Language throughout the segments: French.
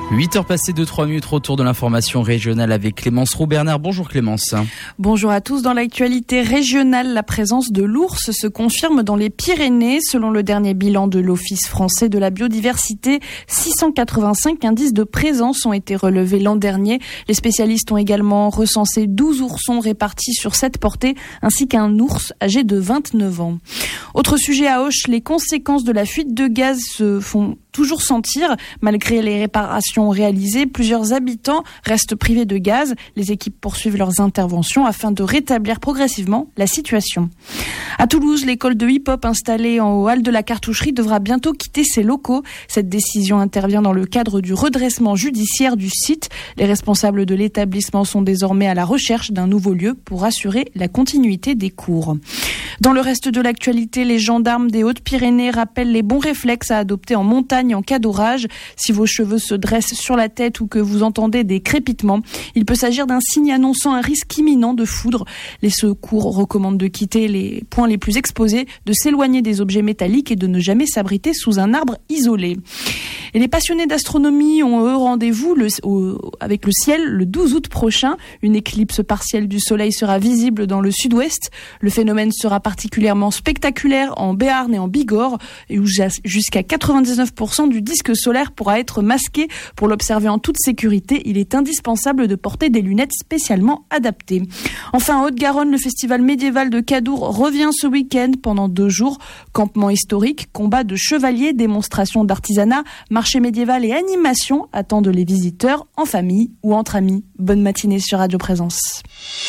8h passées de 3 minutes, retour de l'information régionale avec Clémence Roux-Bernard. Bonjour Clémence. Bonjour à tous. Dans l'actualité régionale, la présence de l'ours se confirme dans les Pyrénées. Selon le dernier bilan de l'Office français de la biodiversité, 685 indices de présence ont été relevés l'an dernier. Les spécialistes ont également recensé 12 oursons répartis sur 7 portées, ainsi qu'un ours âgé de 29 ans. Autre sujet à Auch, les conséquences de la fuite de gaz se font toujours sentir. Malgré les réparations réalisées, plusieurs habitants restent privés de gaz. Les équipes poursuivent leurs interventions afin de rétablir progressivement la situation. À Toulouse, l'école de hip-hop installée en halle de la Cartoucherie devra bientôt quitter ses locaux. Cette décision intervient dans le cadre du redressement judiciaire du site. Les responsables de l'établissement sont désormais à la recherche d'un nouveau lieu pour assurer la continuité des cours. Dans le reste de l'actualité, les gendarmes des Hautes-Pyrénées rappellent les bons réflexes à adopter en montagne en cas d'orage. Si vos cheveux se dressent sur la tête ou que vous entendez des crépitements, il peut s'agir d'un signe annonçant un risque imminent de foudre. Les secours recommandent de quitter les points les plus exposés, de s'éloigner des objets métalliques et de ne jamais s'abriter sous un arbre isolé. Et les passionnés d'astronomie ont eux rendez-vous avec le ciel le 12 août prochain. Une éclipse partielle du soleil sera visible dans le sud-ouest. Le phénomène sera particulièrement spectaculaire en Béarn et en Bigorre, et où jusqu'à 99% du disque solaire pourra être masqué. Pour l'observer en toute sécurité, il est indispensable de porter des lunettes spécialement adaptées. Enfin, en Haute-Garonne, le festival médiéval de Cadour revient ce week-end pendant 2 jours. Campement historique, combat de chevaliers, démonstration d'artisanat, marché médiéval et animation attendent les visiteurs en famille ou entre amis. Bonne matinée sur Radio Présence.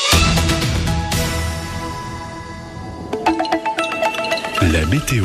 La météo.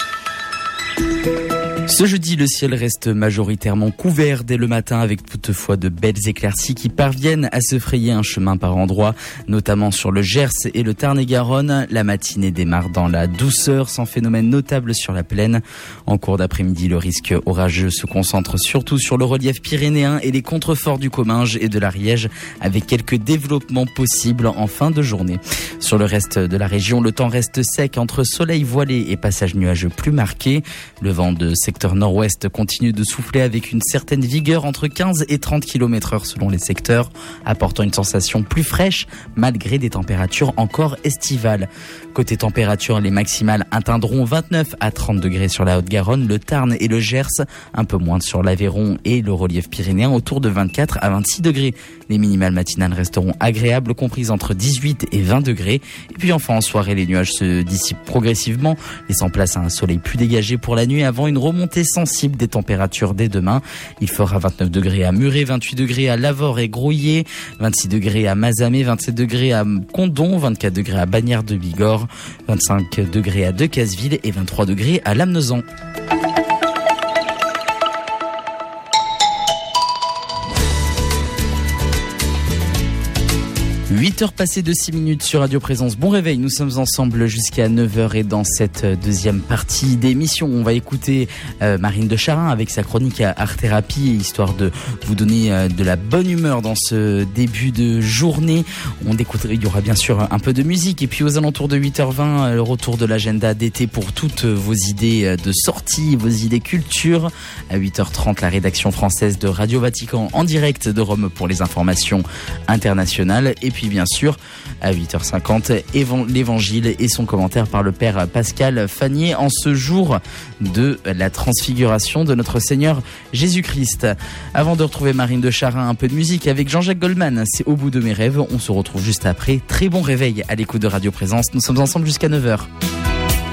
Ce jeudi, le ciel reste majoritairement couvert dès le matin avec toutefois de belles éclaircies qui parviennent à se frayer un chemin par endroits, notamment sur le Gers et le Tarn-et-Garonne. La matinée démarre dans la douceur, sans phénomène notable sur la plaine. En cours d'après-midi, le risque orageux se concentre surtout sur le relief pyrénéen et les contreforts du Comminges et de l'Ariège, avec quelques développements possibles en fin de journée. Sur le reste de la région, le temps reste sec entre soleil voilé et passage nuageux plus marqué. Le vent de secteur nord-ouest continue de souffler avec une certaine vigueur entre 15 et 30 km/h selon les secteurs, apportant une sensation plus fraîche malgré des températures encore estivales. Côté température, les maximales atteindront 29 à 30 degrés sur la Haute-Garonne, le Tarn et le Gers, un peu moins sur l'Aveyron et le relief pyrénéen, autour de 24 à 26 degrés. Les minimales matinales resteront agréables, comprises entre 18 et 20 degrés. Et puis enfin en soirée, les nuages se dissipent progressivement, laissant place à un soleil plus dégagé pour la nuit avant une remontée sensible des températures dès demain. Il fera 29 degrés à Muret, 28 degrés à Lavore et Grouillé, 26 degrés à Mazamet, 27 degrés à Condom, 24 degrés à Bagnères de Bigorre, 25 degrés à Decazeville et 23 degrés à Lamezan. 8h passées de 6 minutes sur Radio Présence. Bon réveil, nous sommes ensemble jusqu'à 9h et dans cette deuxième partie d'émission, on va écouter Marine de Charin avec sa chronique Art Thérapie, histoire de vous donner de la bonne humeur dans ce début de journée. Il y aura bien sûr un peu de musique et puis aux alentours de 8h20, le retour de l'agenda d'été pour toutes vos idées de sortie, vos idées culture. À 8h30, la rédaction française de Radio Vatican en direct de Rome pour les informations internationales. Et puis bien sûr, à 8h50, l'évangile et son commentaire par le père Pascal Fagnier en ce jour de la transfiguration de notre Seigneur Jésus-Christ. Avant de retrouver Marine de Charin, un peu de musique avec Jean-Jacques Goldman. C'est Au bout de mes rêves. On se retrouve juste après. Très bon réveil à l'écoute de Radio Présence. Nous sommes ensemble jusqu'à 9h.